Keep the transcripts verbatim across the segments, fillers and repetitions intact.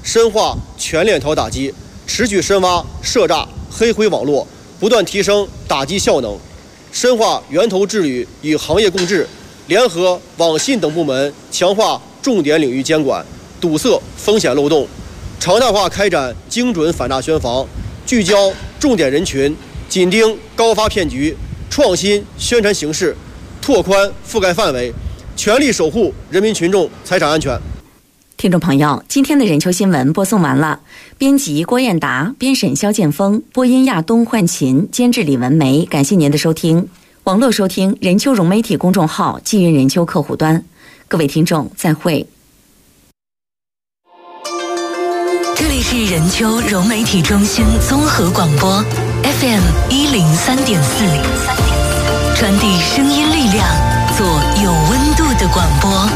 深化全链条打击，持续深挖涉诈黑灰网络，不断提升打击效能，深化源头治理与行业共治，联合网信等部门强化重点领域监管，堵塞风险漏洞，常态化开展精准反诈宣防，聚焦重点人群，紧盯高发骗局，创新宣传形式，拓宽覆盖范围，全力守护人民群众财产安全。 听众朋友，今天的人球新闻播送完了，编辑郭艳达，编审肖建峰，播音亚东焕琴，监制李文梅。感谢您的收听。网络收听人球融媒体公众号，纪云人球客户端。各位听众，再会。 这里是人球融媒体中心综合广播 F M 一零三点四，传递声音力量，做有温度的广播。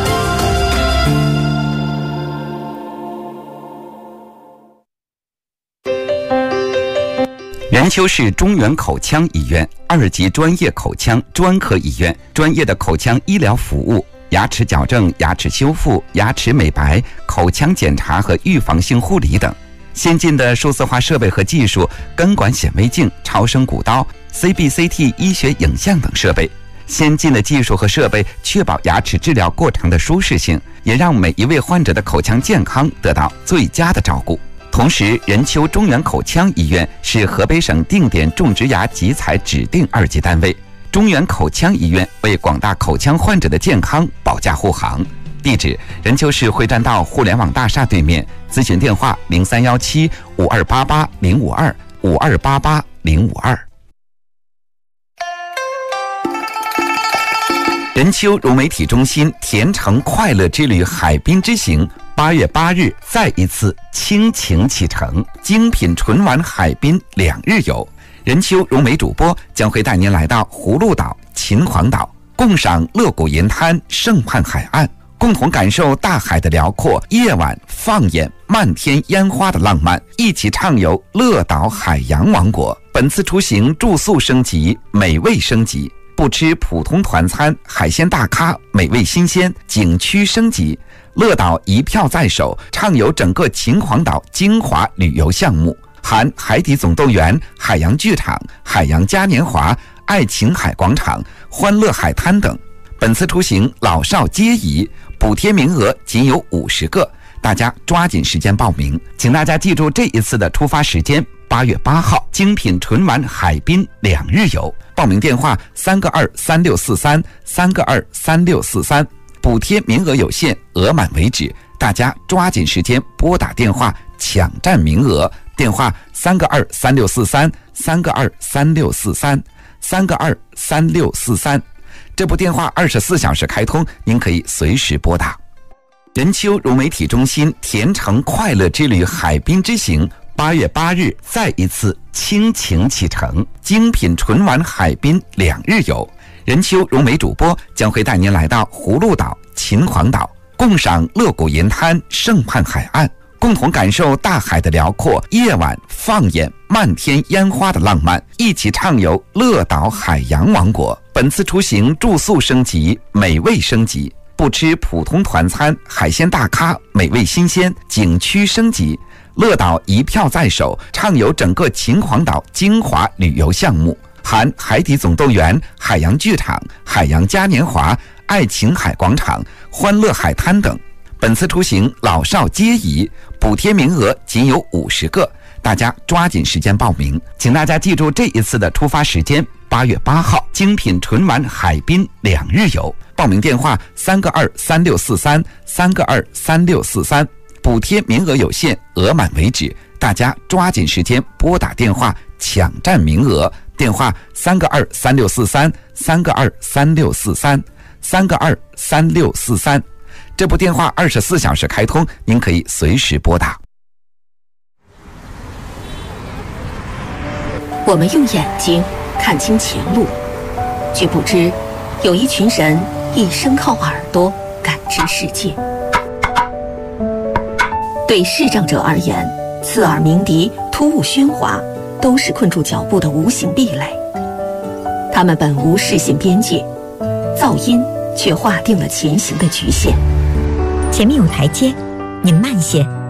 任丘市中原口腔医院二级专业口腔专科医院，专业的口腔医疗服务、牙齿矫正、牙齿修复、牙齿美白、口腔检查和预防性护理等。先进的数字化设备和技术，根管显微镜、超声骨刀、C B C T 医学影像等设备。先进的技术和设备确保牙齿治疗过程的舒适性，也让每一位患者的口腔健康得到最佳的照顾。同时，任丘中原口腔医院是河北省定点种植牙集采指定二级单位。中原口腔医院为广大口腔患者的健康保驾护航。地址：任丘市会战道互联网大厦对面。咨询电话：零三幺七五二八八零五二五二八八零五二。任丘融媒体中心甜橙快乐之旅海滨之行八月八日再一次倾情启程，精品纯玩海滨两日游。任丘融媒主播将会带您来到葫芦岛、秦皇岛，共赏乐谷银滩、盛畔海岸，共同感受大海的辽阔，夜晚放眼漫天烟花的浪漫，一起畅游乐岛海洋王国。本次出行住宿升级，美味升级，不吃普通团餐，海鲜大咖，美味新鲜，景区升级。乐岛一票在手，畅游整个秦皇岛精华旅游项目，含海底总动员、海洋剧场、海洋嘉年华、爱琴海广场、欢乐海滩等。本次出行老少皆宜，补贴名额仅有五十个，大家抓紧时间报名。请大家记住这一次的出发时间：八月八号，精品纯玩海滨两日游。报名电话：三个二三六四三三个二三六四三。补贴名额有限，额满为止，大家抓紧时间拨打电话抢占名额。电话：三个二三六四三三个二三六四三三个二三六四三。这部电话二十四小时开通，您可以随时拨打。任丘融媒体中心甜橙快乐之旅海滨之行八月八日再一次倾情启程，精品纯玩海滨两日游。任丘融媒主播将会带您来到葫芦岛、秦皇岛，共赏乐谷银滩、盛畔海岸，共同感受大海的辽阔，夜晚放眼漫天烟花的浪漫，一起畅游乐岛海洋王国。本次出行住宿升级，美味升级，不吃普通团餐，海鲜大咖，美味新鲜，景区升级。乐岛一票在手，畅游整个秦皇岛精华旅游项目，含海底总动员、海洋剧场、海洋嘉年华、爱琴海广场、欢乐海滩等。本次出行老少皆宜，补贴名额仅有五十个，大家抓紧时间报名。请大家记住这一次的出发时间：八月八号，精品纯玩海滨两日游。报名电话：三个二三六四三三个二三六四三。补贴名额有限，额满为止，大家抓紧时间拨打电话抢占名额。电话：三个二三六四三三个二三六四三三个二三六四三。这部电话二十四小时开通，您可以随时拨打。 我们用眼睛看清前路，却不知有一群人一生靠耳朵感知世界。对视障者而言，刺耳鸣笛、突兀喧哗都是困住脚步的无形壁垒。他们本无视线边界，噪音却划定了前行的局限。 前面有台阶，您慢些。